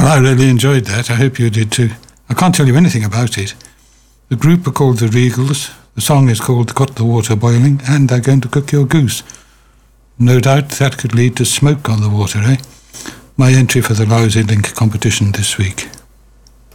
I really enjoyed that. I hope you did too. I can't tell you anything about it. The group are called the Regals. The song is called Got the Water Boiling, and they're going to cook your goose. No doubt that could lead to smoke on the water, eh? My entry for the Lousy Link competition this week.